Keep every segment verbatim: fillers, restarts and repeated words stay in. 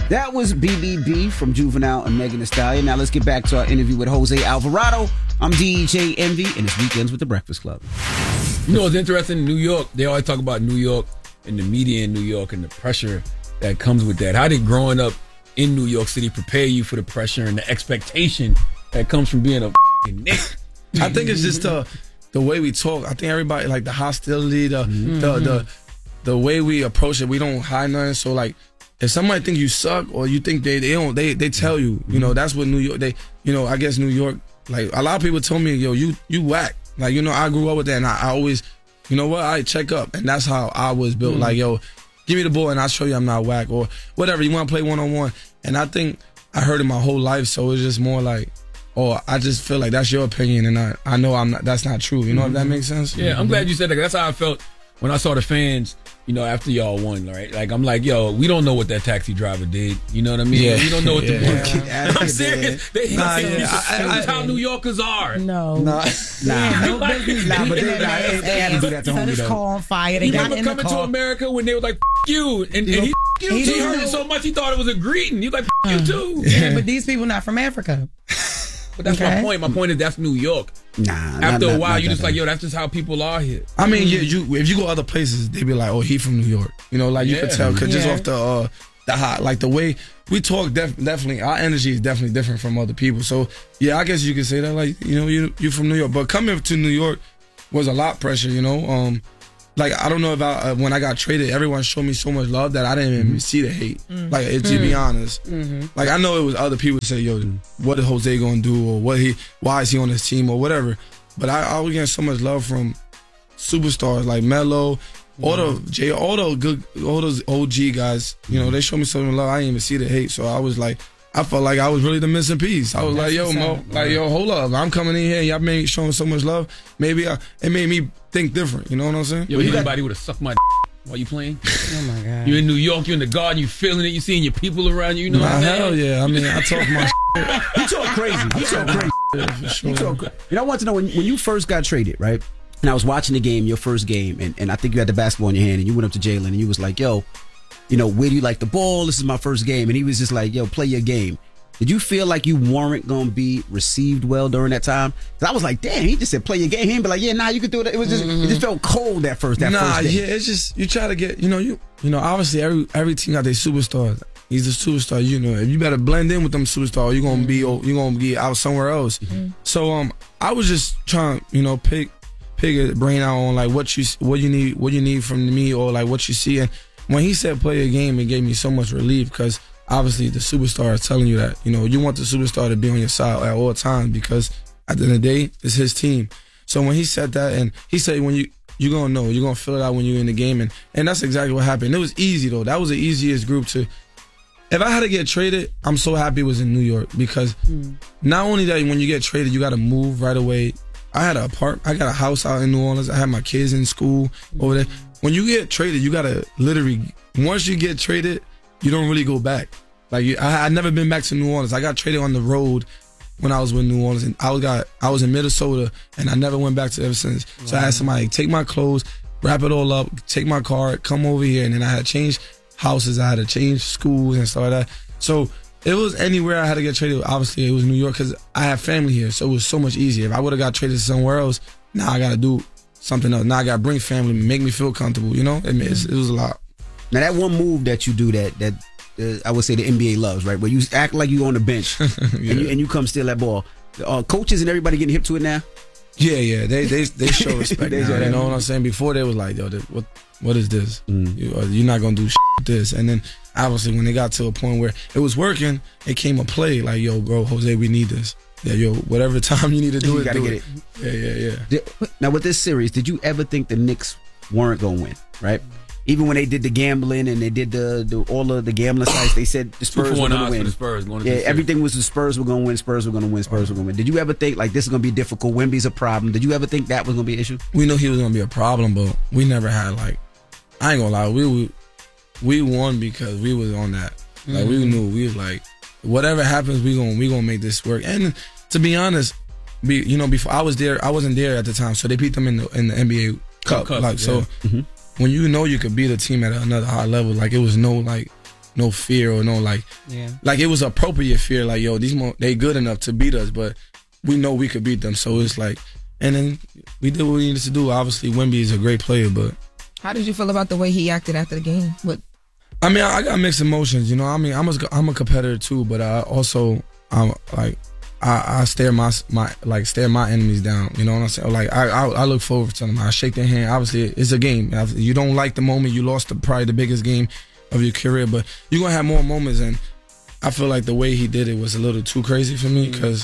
That was B B B from Juvenile and Megan Thee Stallion. Now let's get back to our interview with Jose Alvarado. I'm D J Envy, and it's Weekends with the Breakfast Club. You know what's interesting in New York? They always talk about New York and the media in New York and the pressure that comes with that. How did growing up in New York City prepare you for the pressure and the expectation that comes from being a f***ing Knick? I think it's just the the way we talk. I think everybody, like the hostility, the mm-hmm. the the the way we approach it. We don't hide nothing. So like, if somebody think you suck or you think they they don't they they tell you. You know, that's what New York. They you know I guess New York. Like a lot of people told me, yo, you you whack. Like you know, I grew up with that, and I, I always, you know what, I check up, and that's how I was built. Mm-hmm. Like yo, give me the ball, and I'll show you I'm not whack or whatever. You want to play one on one, and I think I heard it my whole life, so it's just more like. Or I just feel like that's your opinion, and I, I know I'm not. That's not true. You know mm-hmm. if that makes sense? Yeah, I'm glad you said that. That's how I felt when I saw the fans. You know, after y'all won, right? Like I'm like, yo, we don't know what that taxi driver did. You know what I mean? Yeah. We don't know what the. Yeah. Yeah. I'm serious. They, nah, yeah. yeah. I, I, That's how New Yorkers are. No, nah, nah, no business. nah, but they, they, nah, they, they had to do that to set homie his though. car on fire. They You got remember in the coming car. to America when they were like, F you, and, and he, you he he heard didn't it so much he thought it was a greeting. You like, F you too. Yeah, but these people not from Africa. But that's okay. my point. My point is that's New York. Nah. After not, a while, not, you not just that. like, yo, that's just how people are here. I mean, yeah, you if you go other places, they be like, oh, he from New York. You know, like you Yeah. could tell, cause just Yeah. off the uh, the hot, like the way we talk, def- definitely our energy is definitely different from other people. So yeah, I guess you could say that, like you know, you you from New York, but coming to New York was a lot pressure. You know, um, like I don't know if I uh, when I got traded, everyone showed me so much love that I didn't even mm-hmm. see the hate. Mm-hmm. Like it, to be honest, mm-hmm. like I know it was other people say, yo, what is Jose gonna do, or what he, why is he on this team, or whatever. But I, I was getting so much love from superstars like Melo, all the J, all the good, all those O G guys. You know, they showed me so much love. I didn't even see the hate, so I was like, I felt like I was really the missing piece. I was That's like, yo, Mo, sad. like yo, hold up, I'm coming in here, y'all made showing so much love. Maybe I, it made me think different. You know what I'm saying? Yo, Well, you anybody would have sucked my while you playing? Oh my god! You in New York, you in the garden, you feeling it, you seeing your people around you. You know Nah, what I'm hell saying? yeah. I mean, I talk my You talk crazy. You talk crazy. shit for sure. You talk cra- You know, I want to know when, when you first got traded, right? And I was watching the game, your first game, and, and I think you had the basketball in your hand, and you went up to Jalen, and you was like, yo, you know, where do you like the ball? This is my first game. And he was just like, yo, play your game. Did you feel like you weren't going to be received well during that time? Because I was like, damn, he just said play your game. He didn't be like, yeah, nah, you could do it. It was just, mm-hmm. it just felt cold that first, that nah, first day. yeah, it's just, you try to get, you know, you you know, obviously every every team got their superstars. He's a superstar, you know. If you better blend in with them superstars, you're gonna be you're gonna be out somewhere else. Mm-hmm. So um, I was just trying, you know, pick pick a brain out on like what you what you need what you need from me or like what you see. And when he said play a game, it gave me so much relief because obviously the superstar is telling you that, you know, you want the superstar to be on your side at all times because at the end of the day, it's his team. So when he said that, and he said when you you're gonna know, you're gonna feel it out when you're in the game, and and that's exactly what happened. It was easy though. That was the easiest group to. If I had to get traded, I'm so happy it was in New York because mm. not only that, when you get traded, you got to move right away. I had an apartment, I got a house out in New Orleans. I had my kids in school mm. over there. When you get traded, you got to literally, once you get traded, you don't really go back. Like you, I had never been back to New Orleans. I got traded on the road when I was with New Orleans, and I was got I was in Minnesota, and I never went back to ever since. Wow. So I had somebody take my clothes, wrap it all up, take my car, come over here, and then I had changed houses, I had to change schools and stuff like that. So it was anywhere I had to get traded. Obviously, it was New York because I have family here, so it was so much easier. If I would have got traded somewhere else, now I got to do something else. Now I got to bring family, make me feel comfortable. You know, it, it, it was a lot. Now that one move that you do that that uh, I would say the N B A loves, right? Where you act like you on the bench yeah. and, you, and you come steal that ball. Uh, coaches and everybody getting hip to it now. Yeah, yeah, they they they show respect they now. show You know what I'm saying? Before they was like, yo, this, what what is this? Mm. You, uh, you're not gonna do shit with this. And then obviously when they got to a point where it was working, it came a play like, yo, bro, Jose, we need this. Yeah, yo, whatever time you need to do you it, gotta do get it. it. Yeah, yeah, yeah. Did, now with this series, did you ever think the Knicks weren't gonna win? Right. Even when they did the gambling and they did the, the all of the gambling sites, they said the Spurs were going to win. The Spurs going yeah, everything was the Spurs were going to win. Spurs were going to win. Spurs were going to win. Did you ever think like this is going to be difficult? Wemby's a problem. Did you ever think that was going to be an issue? We knew he was going to be a problem, but we never had like. I ain't gonna lie, we we, we won because we was on that. Like mm-hmm. we knew we was like, whatever happens, we gonna we gonna make this work. And to be honest, be you know before I was there, I wasn't there at the time, so they beat them in the in the N B A Cup. Cup like yeah. so. Mm-hmm. When you know you could beat a team at another high level, like it was no like no fear or no like, Yeah. like it was appropriate fear. Like, yo, these mo- they good enough to beat us, but we know we could beat them. So it's like, and then we did what we needed to do. Obviously, Wemby is a great player, but How did you feel about the way he acted after the game? What? I mean, I, I got mixed emotions. You know, I mean, I'm a, I'm a competitor too, but I also I'm like I, I stare my my like stare my enemies down. You know what I'm saying? Like I I, I look forward to them. I shake their hand. Obviously, it's a game. You don't like the moment, you lost the, probably the biggest game of your career, but you're gonna have more moments. And I feel like the way he did it was a little too crazy for me because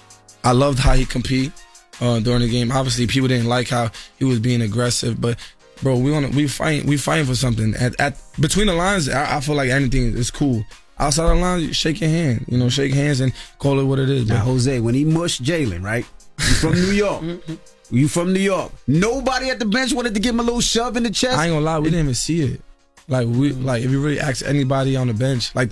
I loved how he compete uh, during the game. Obviously, people didn't like how he was being aggressive, but bro, we on we fight we fighting for something. At, at between the lines, I, I feel like anything is cool. Outside the lines, shake your hand. You know, shake hands and call it what it is. Now, Bro. Jose, when he mushed Jalen, right? You from New York. You from New York. Nobody at the bench wanted to give him a little shove in the chest. I ain't gonna lie, we didn't even see it. Like we like if you really ask anybody on the bench, like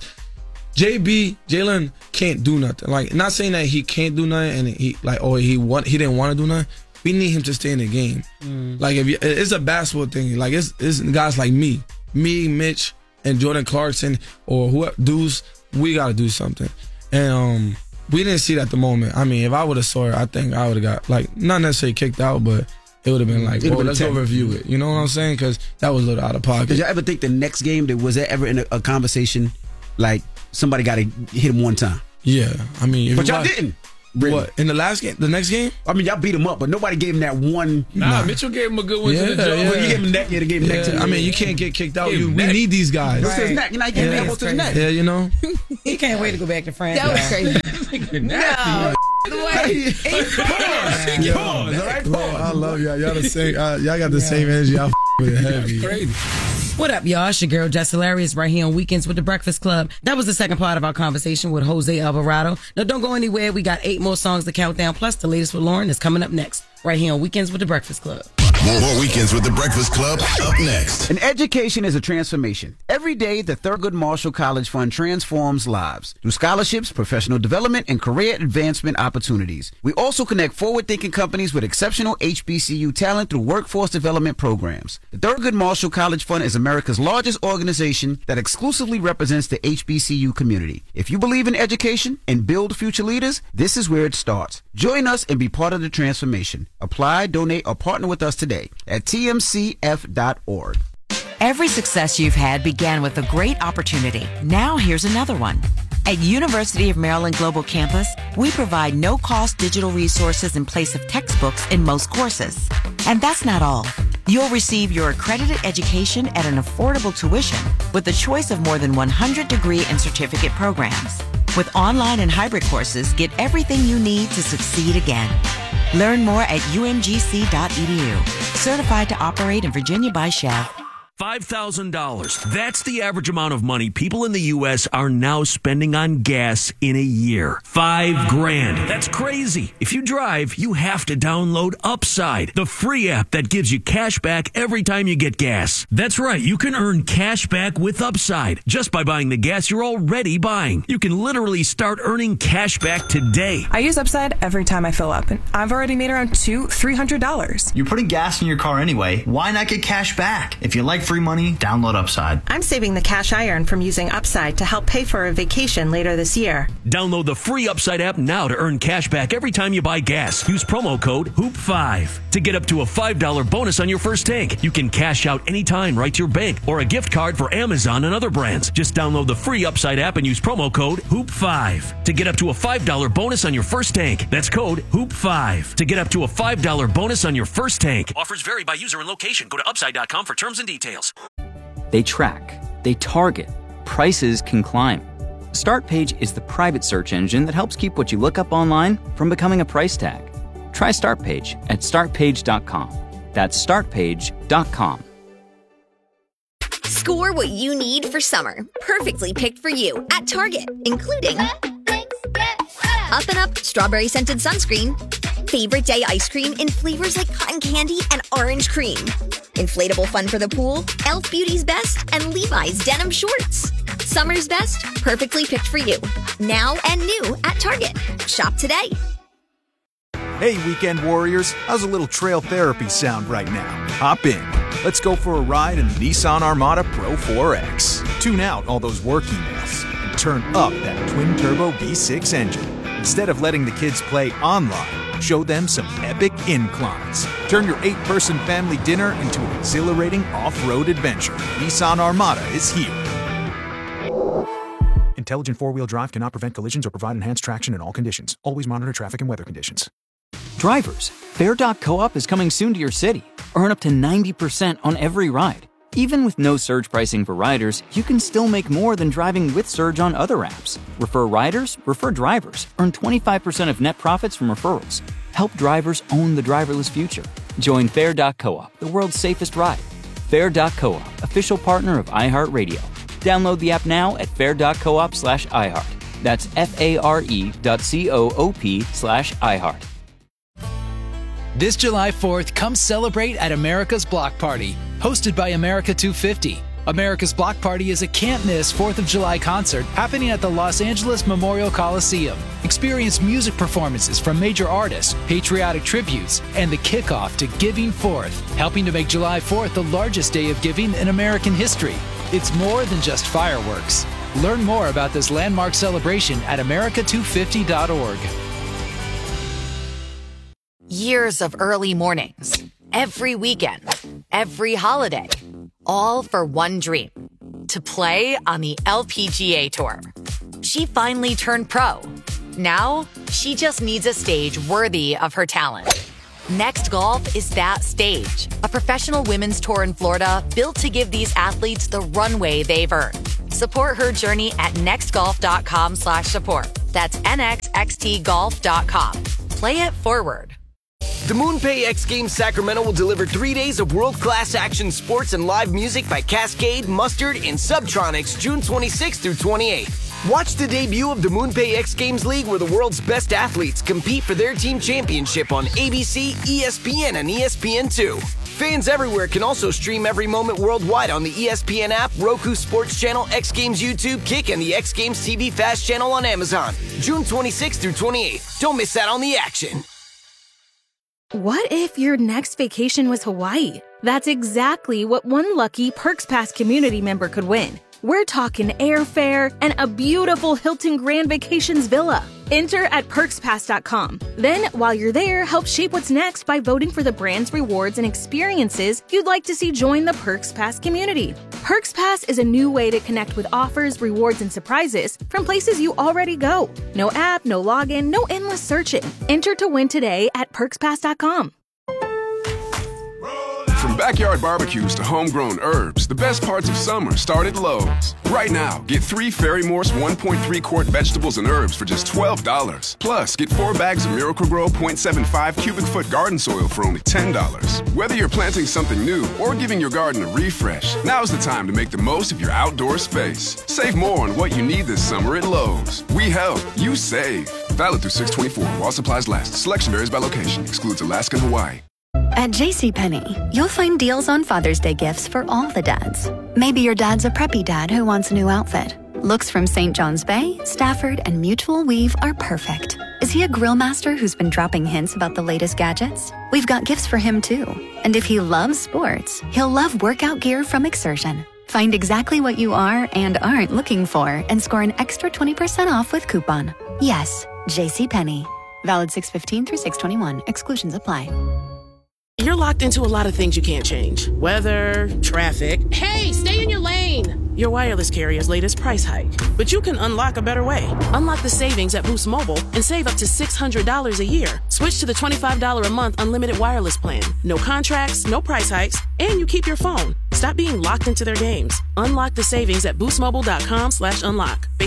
J B, Jalen can't do nothing. Like not saying that he can't do nothing and he like or he want he didn't want to do nothing. We need him to stay in the game. Mm. Like if you, it's a basketball thing. Like it's, it's guys like me, me, Mitch, and Jordan Clarkson or whoever Deuce. We gotta do something. And um, we didn't see it at the moment. I mean, if I would have saw it, I think I would have got like not necessarily kicked out, but it would have been like, well, let's go review it. You know what I'm saying? Because that was a little out of pocket. Did y'all ever think the next game that was there ever in a, a conversation like somebody got to hit him one time? Yeah, I mean, if but y'all watch, didn't. Really? What in the last game? The next game? I mean, y'all beat him up, but nobody gave him that one. Nah, nah. Mitchell gave him a good one yeah, to the jaw. Yeah. Well, you gave him neck. Yeah, they gave him yeah. neck to the I mean, you can't get kicked out. You, we neck. need these guys. Right. To his neck. You know, you yeah. elbow to his neck. Yeah, you know. He can't wait to go back to France. That was crazy. No. Wait. Pause. Yo, Pause. All right, bro, pause. I love y'all. Y'all the same. Uh, y'all got the yeah. same energy. I f- with it heavy. Crazy. What up, y'all? It's your girl, Jess Hilarious, right here on Weekends with the Breakfast Club. That was the second part of our conversation with Jose Alvarado. Now, don't go anywhere. We got eight more songs to count down, plus the latest with Lauren is coming up next, right here on Weekends with the Breakfast Club. More, more Weekends with the Breakfast Club up next. An education is a transformation. Every day, the Thurgood Marshall College Fund transforms lives through scholarships, professional development, and career advancement opportunities. We also connect forward-thinking companies with exceptional H B C U talent through workforce development programs. The Thurgood Marshall College Fund is America's largest organization that exclusively represents the H B C U community. If you believe in education and build future leaders, this is where it starts. Join us and be part of the transformation. Apply, donate, or partner with us today at T M C F dot org. Every success you've had began with a great opportunity. Now here's another one. At University of Maryland Global Campus, we provide no-cost digital resources in place of textbooks in most courses. And that's not all. You'll receive your accredited education at an affordable tuition with a choice of more than one hundred degree and certificate programs. With online and hybrid courses, get everything you need to succeed again. Learn more at U M G C dot E D U. Certified to operate in Virginia by Shell. five thousand dollars. That's the average amount of money people in the U S are now spending on gas in a year. Five grand. That's crazy. If you drive, you have to download Upside, the free app that gives you cash back every time you get gas. That's right. You can earn cash back with Upside just by buying the gas you're already buying. You can literally start earning cash back today. I use Upside every time I fill up, and I've already made around two, three hundred dollars. You're putting gas in your car anyway. Why not get cash back? If you like free money, download Upside. I'm saving the cash I earn from using Upside to help pay for a vacation later this year. Download the free Upside app now to earn cash back every time you buy gas. Use promo code hoop five to get up to a five dollar bonus on your first tank. You can cash out anytime right to your bank or a gift card for Amazon and other brands. Just download the free Upside app and use promo code hoop five to get up to a five dollar bonus on your first tank. That's code hoop five to get up to a five dollar bonus on your first tank. Offers vary by user and location. Go to upside dot com for terms and details. They track, they target, prices can climb. Startpage is the private search engine that helps keep what you look up online from becoming a price tag. Try Startpage at start page dot com. That's start page dot com. Score what you need for summer, perfectly picked for you at Target, including Up and Up strawberry scented sunscreen, favorite day ice cream in flavors like cotton candy and orange cream, inflatable fun for the pool, e l f Beauty's Best, and Levi's denim shorts. Summer's best, perfectly picked for you. Now and new at Target. Shop today. Hey, Weekend Warriors. How's a little trail therapy sound right now? Hop in. Let's go for a ride in the Nissan Armada Pro four X. Tune out all those work emails and turn up that twin-turbo V six engine. Instead of letting the kids play online, show them some epic inclines. Turn your eight-person family dinner into an exhilarating off-road adventure. Nissan Armada is here. Intelligent four-wheel drive cannot prevent collisions or provide enhanced traction in all conditions. Always monitor traffic and weather conditions. Drivers, Fair dot co-op is coming soon to your city. Earn up to ninety percent on every ride. Even with no surge pricing for riders, you can still make more than driving with Surge on other apps. Refer riders, refer drivers. Earn twenty-five percent of net profits from referrals. Help drivers own the driverless future. Join Fair dot co-op, the world's safest ride. Fair dot co-op, official partner of iHeartRadio. Download the app now at fair dot coop slash iHeart. That's F-A-R-E dot C-O-O-P slash iHeart. This July fourth, come celebrate at America's Block Party, hosted by America two fifty. America's Block Party is a can't-miss fourth of July concert happening at the Los Angeles Memorial Coliseum. Experience music performances from major artists, patriotic tributes, and the kickoff to Giving Fourth, helping to make July fourth the largest day of giving in American history. It's more than just fireworks. Learn more about this landmark celebration at america two fifty dot org. Years of early mornings, every weekend, every holiday, all for one dream, to play on the L P G A Tour. She finally turned pro. Now, she just needs a stage worthy of her talent. Next Golf is that stage, a professional women's tour in Florida built to give these athletes the runway they've earned. Support her journey at nextgolf.com slash support. That's N X X T golf dot com. Play it forward. The MoonPay X Games Sacramento will deliver three days of world-class action sports and live music by Cascade, Mustard, and Subtronics June twenty-sixth through twenty-eighth. Watch the debut of the MoonPay X Games League, where the world's best athletes compete for their team championship on A B C, E S P N, and E S P N two. Fans everywhere can also stream every moment worldwide on the E S P N app, Roku Sports Channel, X Games YouTube, Kick, and the X Games T V Fast Channel on Amazon. June twenty-sixth through twenty-eighth. Don't miss out on the action. What if your next vacation was Hawaii? That's exactly what one lucky Perks Pass community member could win. We're talking airfare and a beautiful Hilton Grand Vacations villa. Enter at perks pass dot com. Then, while you're there, help shape what's next by voting for the brands, rewards, and experiences you'd like to see join the Perks Pass community. Perks Pass is a new way to connect with offers, rewards, and surprises from places you already go. No app, no login, no endless searching. Enter to win today at perks pass dot com. From backyard barbecues to homegrown herbs, the best parts of summer start at Lowe's. Right now, get three Fairy Morse one point three quart vegetables and herbs for just twelve dollars. Plus, get four bags of Miracle-Gro point seven five cubic foot garden soil for only ten dollars. Whether you're planting something new or giving your garden a refresh, now's the time to make the most of your outdoor space. Save more on what you need this summer at Lowe's. We help, you save. Valid through six twenty-four while supplies last. Selection varies by location. Excludes Alaska and Hawaii. At JCPenney, you'll find deals on Father's Day gifts for all the dads. Maybe your dad's a preppy dad who wants a new outfit. Looks from Saint John's Bay, Stafford, and Mutual Weave are perfect. Is he a grill master who's been dropping hints about the latest gadgets? We've got gifts for him too. And if he loves sports, he'll love workout gear from Exertion. Find exactly what you are and aren't looking for and score an extra twenty percent off with coupon. Yes, JCPenney. Valid six fifteen through six twenty-one. Exclusions apply. You're locked into a lot of things you can't change. Weather, traffic. Hey, stay in your lane! Your wireless carrier's latest price hike. But you can unlock a better way. Unlock the savings at Boost Mobile and save up to six hundred dollars a year. Switch to the twenty-five dollars a month unlimited wireless plan. No contracts, no price hikes, and you keep your phone. Stop being locked into their games. Unlock the savings at boostmobile.com slash unlock.